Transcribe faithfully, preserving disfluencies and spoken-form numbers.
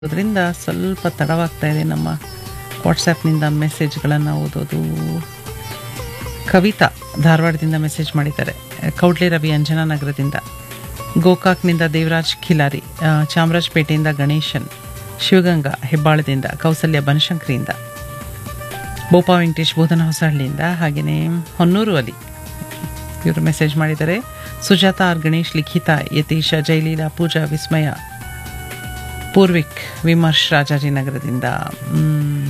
ಅದರಿಂದ ಸ್ವಲ್ಪ ತಡವಾಗ್ತಾ ಇದೆ ನಮ್ಮ ವಾಟ್ಸಪ್ನಿಂದ ಮೆಸೇಜ್ಗಳನ್ನು ಓದೋದು. ಕವಿತಾ ಧಾರವಾಡದಿಂದ ಮೆಸೇಜ್ ಮಾಡಿದ್ದಾರೆ. ಕೌಡ್ಲೆ ರವಿ ಅಂಜನಾ ನಗರದಿಂದ, ಗೋಕಾಕ್ನಿಂದ ದೇವರಾಜ್ ಖಿಲಾರಿ, ಚಾಮರಾಜಪೇಟೆಯಿಂದ ಗಣೇಶನ್, ಶಿವಗಂಗಾ ಹೆಬ್ಬಾಳದಿಂದ, ಕೌಸಲ್ಯ ಬನಶಂಕರಿಯಿಂದ, ಬೋಪಾ ವೆಂಕಟೇಶ್ ಬೋಧನ ಹೊಸಹಳ್ಳಿಯಿಂದ, ಹಾಗೆಯೇ ಹೊನ್ನೂರು ಅಲಿ ಇವರು ಮೆಸೇಜ್ ಮಾಡಿದ್ದಾರೆ. ಸುಜಾತ ಆರ್ ಗಣೇಶ್, ಲಿಖಿತಾ, ಯತೀಶ, ಜಯಲೀಲಾ, ಪೂಜಾ, ವಿಸ್ಮಯ, ಪೂರ್ವಿಕ್, ವಿಮರ್ಶ್ ರಾಜಾಜಿನಗರದಿಂದ,